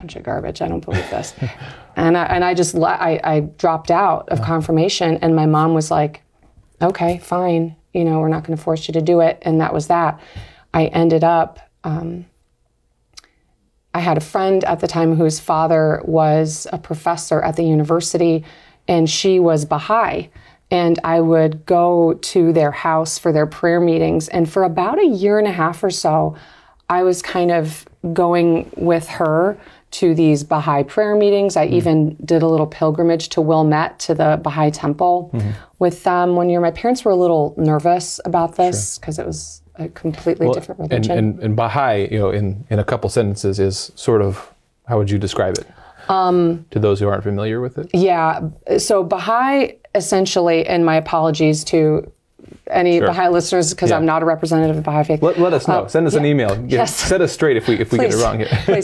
bunch of garbage. I don't believe this. And I dropped out of confirmation, and my mom was like, okay, fine. We're not going to force you to do it. And that was that. I ended up, I had a friend at the time whose father was a professor at the university, and she was Baha'i. And I would go to their house for their prayer meetings. And for about a year and a half or so, I was kind of going with her to these Baha'i prayer meetings. I even did a little pilgrimage to Wilmette, to the Baha'i temple with them one year. My parents were a little nervous about this because it was a completely different religion. And Baha'i, in a couple sentences, is sort of, how would you describe it to those who aren't familiar with it? Yeah. So Baha'i, essentially, and my apologies to any Baha'i listeners, because I'm not a representative of the Baha'i faith. Let us know. Send us an email. Yes. Set us straight if we get it wrong here. Please.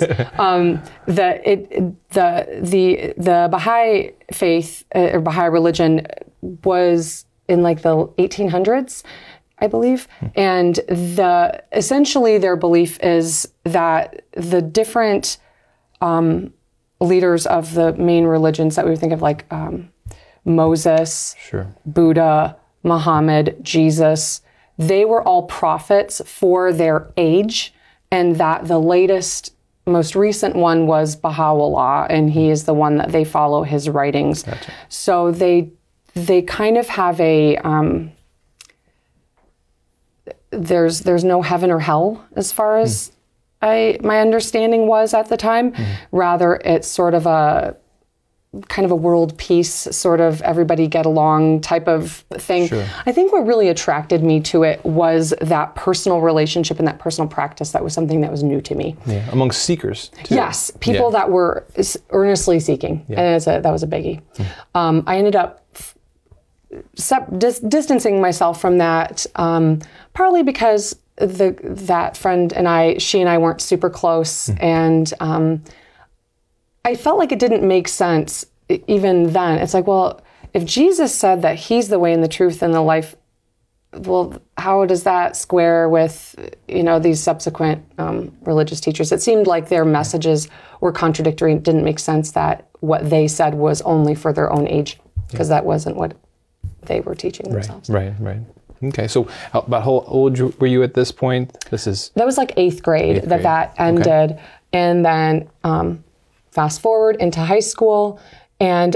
The Baha'i faith or Baha'i religion was in like the 1800s, I believe, and essentially their belief is that the different leaders of the main religions that we would think of, like Moses, Buddha, Muhammad, Jesus, they were all prophets for their age, and that the latest, most recent one was Baha'u'llah, and he is the one that they follow his writings. Gotcha. So they kind of have a there's no heaven or hell as far as my understanding was at the time. Rather, it's sort of a kind of a world peace, sort of everybody get along type of thing. Sure. I think what really attracted me to it was that personal relationship and that personal practice. That was something that was new to me. Yeah, among seekers, too. Yes, people that were earnestly seeking, and that was a biggie. I ended up distancing myself from that, partly because that friend and she and I weren't super close, and I felt like it didn't make sense even then. It's like, well, if Jesus said that he's the way and the truth and the life, well, how does that square with, these subsequent religious teachers? It seemed like their messages were contradictory. It didn't make sense that what they said was only for their own age, because that wasn't what they were teaching themselves. Right. Okay, so about how old were you at this point? That was like 8th grade that ended. Okay. And then fast forward into high school, and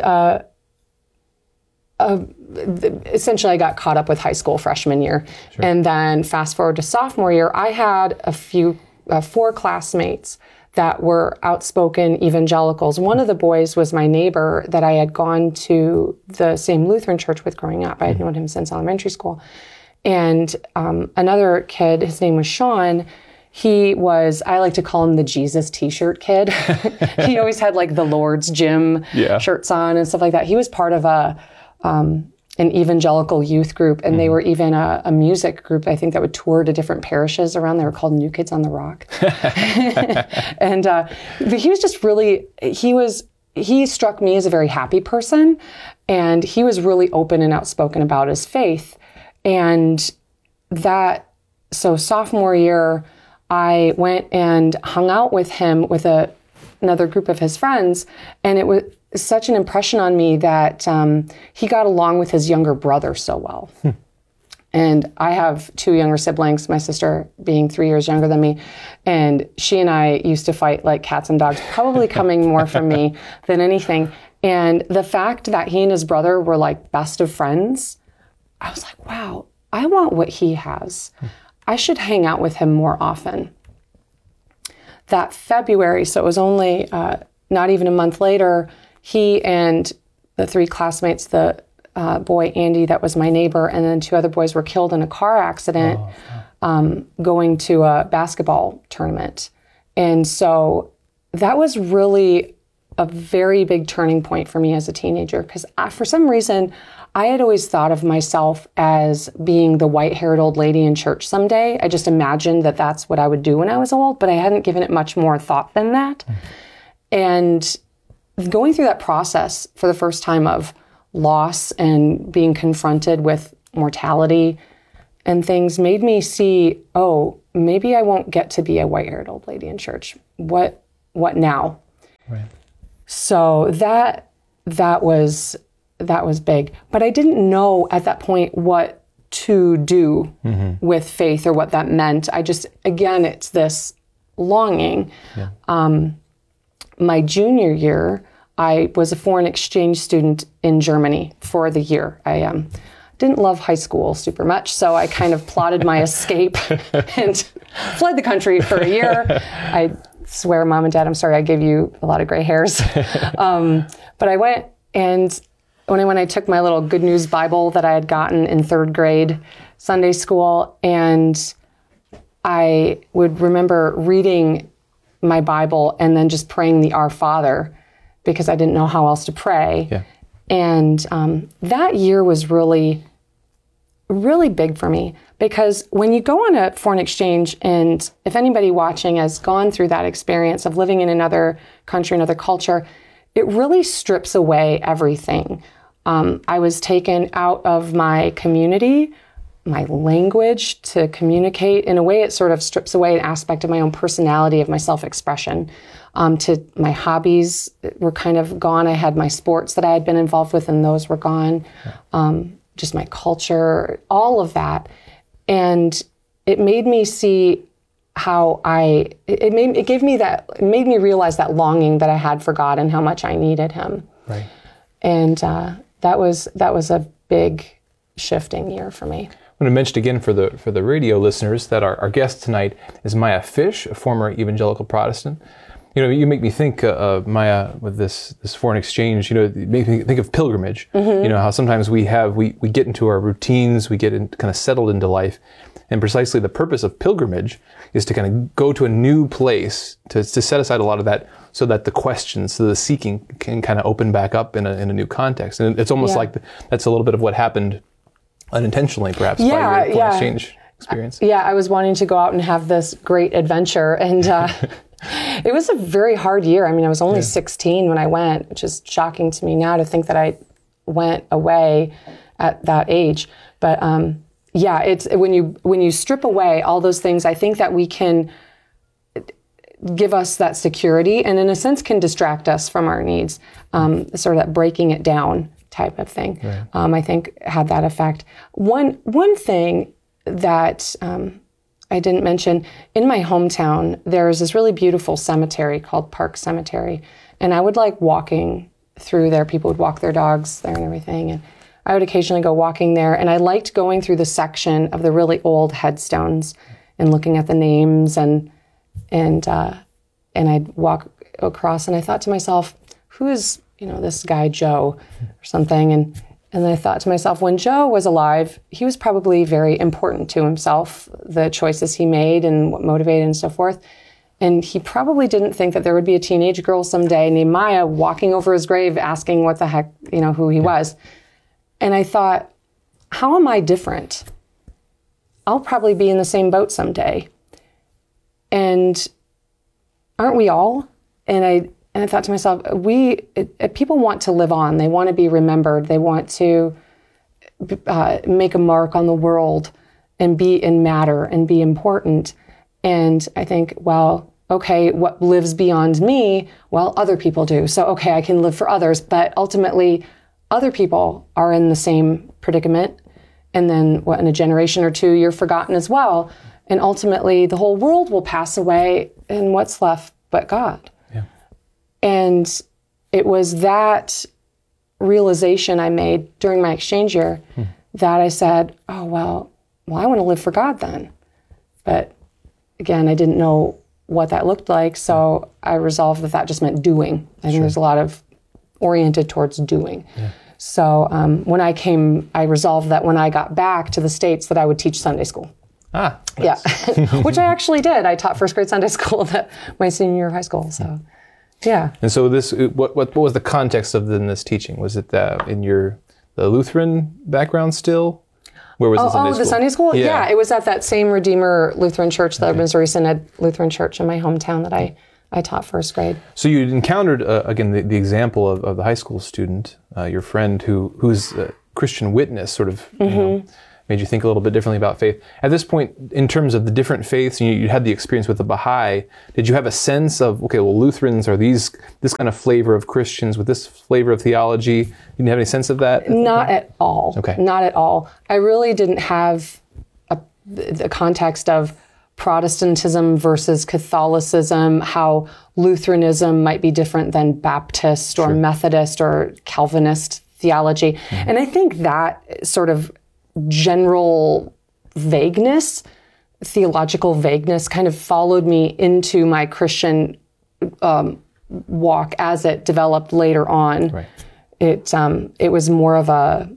essentially I got caught up with high school freshman year. Sure. And then fast forward to sophomore year, I had 4 classmates that were outspoken evangelicals. One of the boys was my neighbor that I had gone to the same Lutheran church with growing up. I had known him since elementary school. And another kid, his name was Sean, he was, I like to call him the Jesus t-shirt kid. He always had like the Lord's Gym shirts on and stuff like that. He was part of an evangelical youth group, and they were even a music group, I think, that would tour to different parishes around. They were called New Kids on the Rock. And but he was just really, he struck me as a very happy person, and he was really open and outspoken about his faith. And so sophomore year, I went and hung out with him with another group of his friends, and it was such an impression on me that he got along with his younger brother so well. And I have 2 younger siblings, my sister being 3 years younger than me, and she and I used to fight like cats and dogs, probably coming more from me than anything. And the fact that he and his brother were like best of friends, I was like, wow, I want what he has. I should hang out with him more often. That February, so it was only not even a month later, he and the 3 classmates, the boy Andy that was my neighbor, and then 2 other boys were killed in a car accident going to a basketball tournament. And so that was really a very big turning point for me as a teenager, because for some reason, I had always thought of myself as being the white-haired old lady in church someday. I just imagined that that's what I would do when I was old, but I hadn't given it much more thought than that. And going through that process for the first time of loss and being confronted with mortality and things made me see, oh, maybe I won't get to be a white-haired old lady in church. What now? Right. So that was big. But I didn't know at that point what to do with faith or what that meant. I just, again, it's this longing. Yeah. My junior year, I was a foreign exchange student in Germany for the year. I didn't love high school super much, so I kind of plotted my escape and fled the country for a year. I swear, Mom and Dad, I'm sorry I gave you a lot of gray hairs. But I went, and when I took my little Good News Bible that I had gotten in 3rd grade Sunday school, and I would remember reading my Bible and then just praying the Our Father, because I didn't know how else to pray. Yeah. And that year was really, really big for me, because when you go on a foreign exchange, and if anybody watching has gone through that experience of living in another country, another culture, it really strips away everything. I was taken out of my community, my language to communicate. In a way, it sort of strips away an aspect of my own personality, of my self-expression. To my hobbies were kind of gone. I had my sports that I had been involved with, and those were gone. Just my culture, all of that. And it made me see how it made me realize that longing that I had for God and how much I needed Him. Right. And that was a big shifting year for me. I want to mention again for the radio listeners that our guest tonight is Maya Fish, a former evangelical Protestant. You know, you make me think, Maya, with this foreign exchange, you know, you make me think of pilgrimage. You know, how sometimes we get into our routines, we get kind of settled into life. And precisely the purpose of pilgrimage is to kind of go to a new place, to set aside a lot of that, so that the questions, so the seeking can kind of open back up in a new context. And it's almost like that's a little bit of what happened unintentionally, perhaps, by your foreign exchange experience. Yeah, I was wanting to go out and have this great adventure, and it was a very hard year. I mean, I was only 16 when I went, which is shocking to me now to think that I went away at that age. But it's when you strip away all those things, I think that we can give us that security, and in a sense can distract us from our needs, sort of that breaking it down type of thing. Right. I think had that effect. One thing that I didn't mention, in my hometown, there's this really beautiful cemetery called Park Cemetery. And I would like walking through there. People would walk their dogs there and everything. And I would occasionally go walking there. And I liked going through the section of the really old headstones and looking at the names. And I'd walk across, and I thought to myself, who is, this guy Joe or something? And then I thought to myself, when Joe was alive, he was probably very important to himself, the choices he made and what motivated and so forth. And he probably didn't think that there would be a teenage girl someday named Maya walking over his grave asking what the heck, who he was. And I thought, how am I different? I'll probably be in the same boat someday. And aren't we all? And I thought to myself, people want to live on. They want to be remembered. They want to make a mark on the world and matter and be important. And I think, well, okay, what lives beyond me? Well, other people do. So, okay, I can live for others. But ultimately, other people are in the same predicament. And then, in a generation or two, you're forgotten as well. And ultimately, the whole world will pass away, and what's left but God? Yeah. And it was that realization I made during my exchange year that I said, oh, well, I want to live for God then. But again, I didn't know what that looked like, so I resolved that just meant doing. I think there's a lot of oriented towards doing. Yeah. So when I resolved that when I got back to the States that I would teach Sunday school. Ah. Yeah, which I actually did. I taught first grade Sunday school my senior year of high school. So, yeah. And so what was the context of this teaching? Was it in the Lutheran background still? Where was the Sunday school? The Sunday school? Yeah, it was at that same Redeemer Lutheran Church, the Missouri Synod Lutheran Church in my hometown that I taught first grade. So you encountered, again, the example of the high school student, your friend whose Christian witness sort of, made you think a little bit differently about faith. At this point, in terms of the different faiths, you had the experience with the Baha'i. Did you have a sense of, okay, well, Lutherans are this kind of flavor of Christians with this flavor of theology? You didn't have any sense of that? Not at all. Okay. Not at all. I really didn't have the context of Protestantism versus Catholicism, how Lutheranism might be different than Baptist or Methodist or Calvinist theology. Mm-hmm. And I think that sort of general vagueness, theological vagueness, kind of followed me into my Christian walk as it developed later on. Right. It was more of a,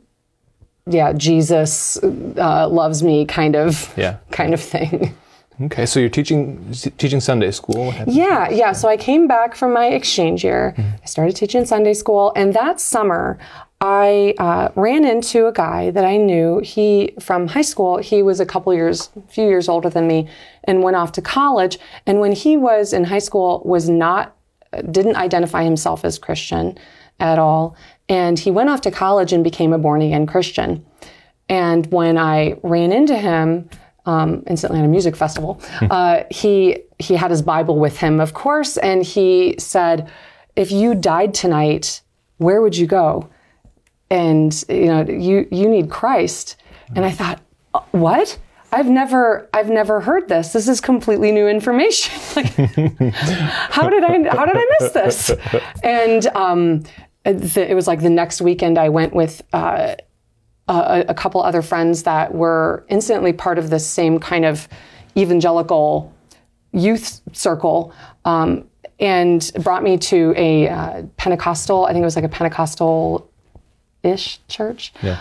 Jesus loves me kind of thing. Okay, so you're teaching Sunday school. Yeah. So I came back from my exchange year. Mm-hmm. I started teaching Sunday school, and that summer I ran into a guy that I knew. He from high school. He was a few years older than me, and went off to college. And when he was in high school, didn't identify himself as Christian at all. And he went off to college and became a born-again Christian. And when I ran into him in Atlanta Music Festival, he had his Bible with him, of course, and he said, "If you died tonight, where would you go? And you need Christ." And I thought, what? I've never heard this. This is completely new information. Like, how did I miss this? And it was like the next weekend I went with a couple other friends that were incidentally part of this same kind of evangelical youth circle, and brought me to a Pentecostal, I think it was like a Pentecostal-ish church. Yeah.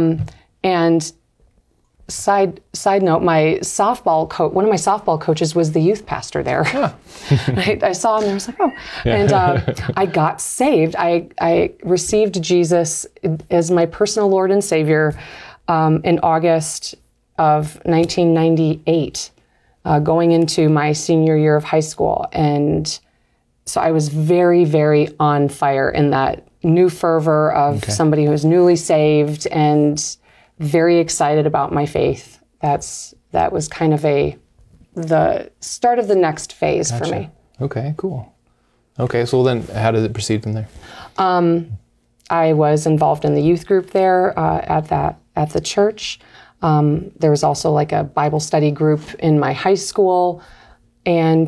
And side note, my softball coach, one of my softball coaches was the youth pastor there. Huh. I saw him and I was like, oh. Yeah. And I got saved. I received Jesus as my personal Lord and Savior in August of 1998, going into my senior year of high school. And so I was very, very on fire in that new fervor of somebody who was newly saved and very excited about my faith. That was kind of the start of the next phase for me. Okay, cool. Okay, so then how did it proceed from there? I was involved in the youth group there at the church. There was also like a Bible study group in my high school, and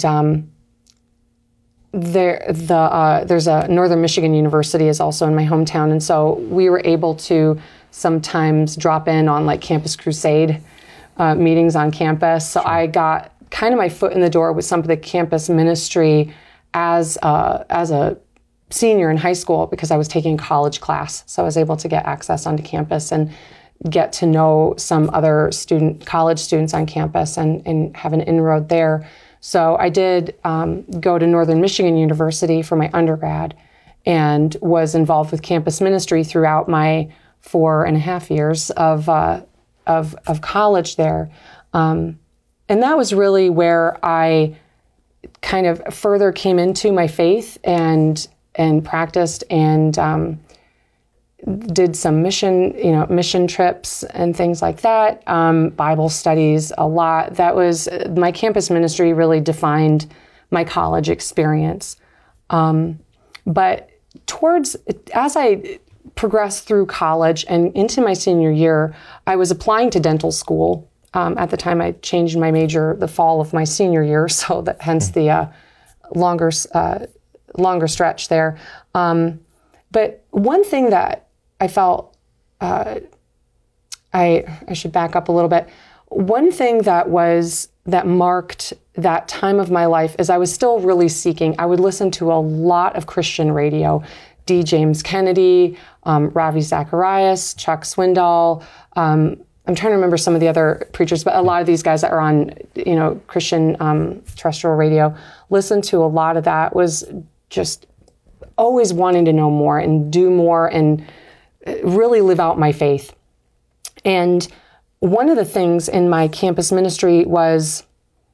there's a Northern Michigan University is also in my hometown, and so we were able to sometimes drop in on like Campus Crusade meetings on campus. So I got kind of my foot in the door with some of the campus ministry as a senior in high school because I was taking a college class. So I was able to get access onto campus and get to know some other college students on campus and have an inroad there. So I did go to Northern Michigan University for my undergrad and was involved with campus ministry throughout my 4.5 years of college there. And that was really where I kind of further came into my faith and practiced and did some mission trips and things like that, Bible studies a lot. That was, my campus ministry really defined my college experience. But as I progressed through college and into my senior year, I was applying to dental school. At the time, I changed my major the fall of my senior year, so that hence the longer stretch there. But one thing that I felt, I should back up a little bit. One thing that marked that time of my life is I was still really seeking. I would listen to a lot of Christian radio, D. James Kennedy, Ravi Zacharias, Chuck Swindoll. I'm trying to remember some of the other preachers, but a lot of these guys that are on, Christian terrestrial radio, listened to a lot of that, was just always wanting to know more and do more and really live out my faith. And one of the things in my campus ministry was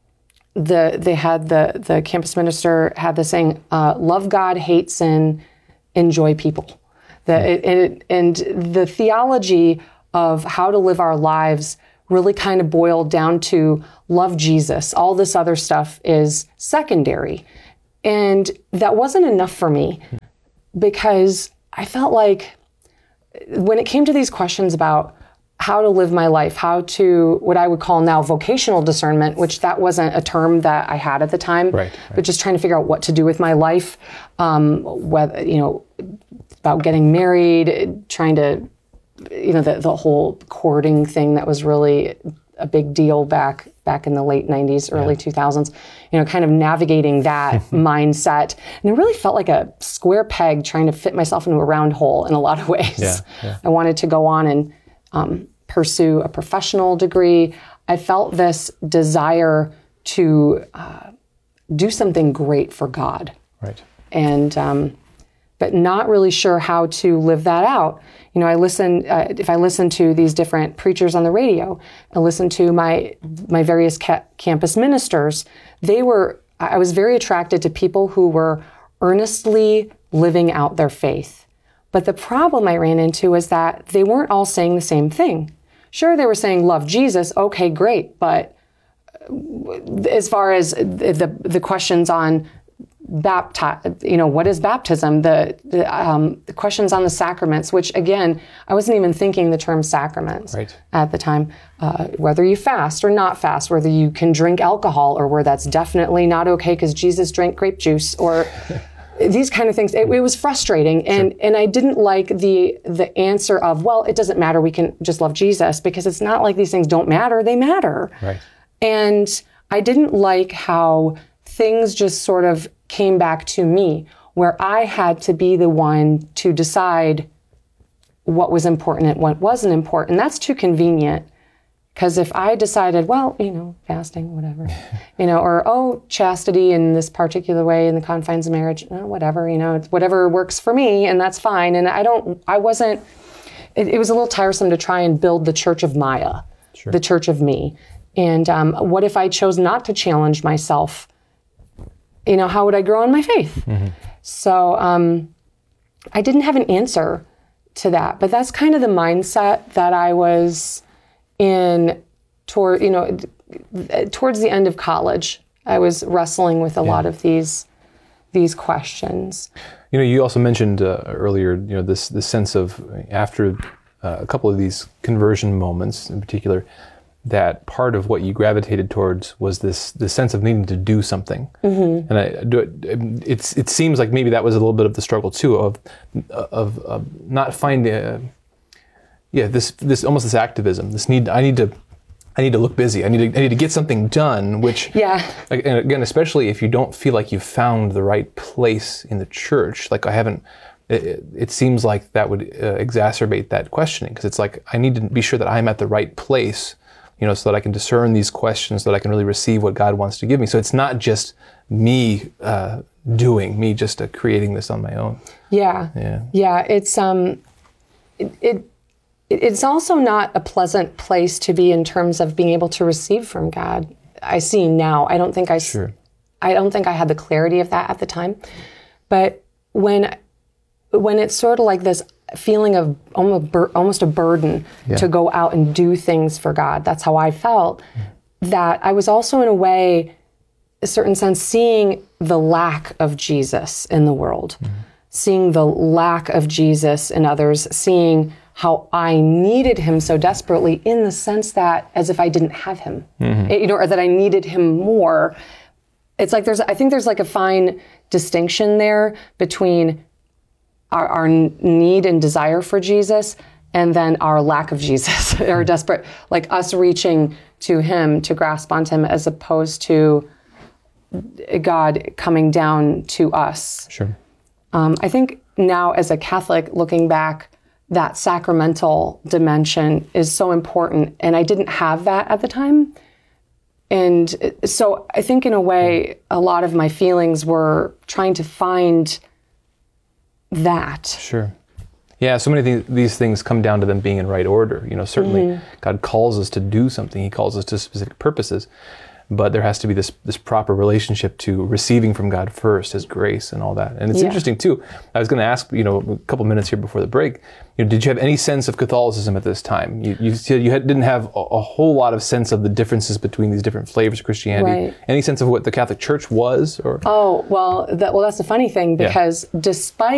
the campus minister had the saying, love God, hate sin, enjoy people. And the theology of how to live our lives really kind of boiled down to love Jesus. All this other stuff is secondary. And that wasn't enough for me, because I felt like when it came to these questions about how to live my life, how to, what I would call now vocational discernment, which that wasn't a term that I had at the time, but just trying to figure out what to do with my life, whether, about getting married, trying to, the whole courting thing that was really a big deal back in the late 90s, early 2000s, kind of navigating that mindset. And it really felt like a square peg trying to fit myself into a round hole in a lot of ways. I wanted to go on and pursue a professional degree. I felt this desire to do something great for God. And, but not really sure how to live that out. I listen, if I listen to these different preachers on the radio, I listen to my various campus ministers, I was very attracted to people who were earnestly living out their faith. But the problem I ran into was that they weren't all saying the same thing. Sure, they were saying, love Jesus, okay, great. But as far as the questions on what is baptism? The questions on the sacraments, which again, I wasn't even thinking the term sacraments at the time. Whether you fast or not fast, whether you can drink alcohol or where that's definitely not okay because Jesus drank grape juice, or these kind of things. It was frustrating, and I didn't like the answer of, well, it doesn't matter. We can just love Jesus, because it's not like these things don't matter. They matter. And I didn't like how things just sort of came back to me, where I had to be the one to decide what was important and what wasn't important. That's too convenient, because if I decided, well, fasting, whatever, or, chastity in this particular way in the confines of marriage, whatever, it's whatever works for me, and that's fine. And it was a little tiresome to try and build the church of Maya, the church of me. And what if I chose not to challenge myself? How would I grow in my faith? So I didn't have an answer to that, but that's kind of the mindset that I was in towards the end of college. I was wrestling with a lot of these questions. You also mentioned earlier, this sense of, after a couple of these conversion moments in particular, that part of what you gravitated towards was this sense of needing to do something. And it seems like maybe that was a little bit of the struggle too, of not finding this almost this activism, this need. I need to look busy. I need to get something done. Which and again, especially if you don't feel like you've found the right place in the church, like I haven't. It seems like that would exacerbate that questioning, because it's like I need to be sure that I'm at the right place. So that I can discern these questions, so that I can really receive what God wants to give me. So it's not just me just creating this on my own. It's also not a pleasant place to be in terms of being able to receive from God. I see now. I don't think I had the clarity of that at the time. But when it's sort of like this feeling of almost a burden to go out and do things for God. That's how I felt. That I was also, in a way, a certain sense, seeing the lack of Jesus in the world, seeing the lack of Jesus in others, seeing how I needed him so desperately, in the sense that as if I didn't have him, or that I needed him more. It's like I think there's like a fine distinction there between our need and desire for Jesus, and then our lack of Jesus, or desperate, like us reaching to him to grasp onto him, as opposed to God coming down to us. I think now, as a Catholic, looking back, that sacramental dimension is so important, and I didn't have that at the time. And so I think, in a way, a lot of my feelings were trying to find that. So many these things come down to them being in right order. Certainly God calls us to do something. He calls us to specific purposes. but there has to be this proper relationship to receiving from God first, His grace and all that. And it's interesting too. I was going to ask, a couple minutes here before the break, did you have any sense of Catholicism at this time? You said you didn't have a whole lot of sense of the differences between these different flavors of Christianity. Right. Any sense of what the Catholic Church was? Or Oh, well, that's the funny thing, because despite